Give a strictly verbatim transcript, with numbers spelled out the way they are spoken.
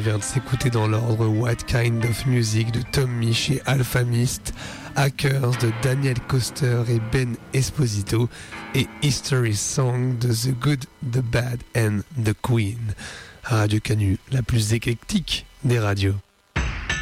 vient de s'écouter dans l'ordre What Kind of Music de Tom Misch et Alpha Mist, Hackers de Daniel Koester et Ben Esposito et History Song de The Good, The Bad and The Queen. Radio Canu, la plus éclectique des radios.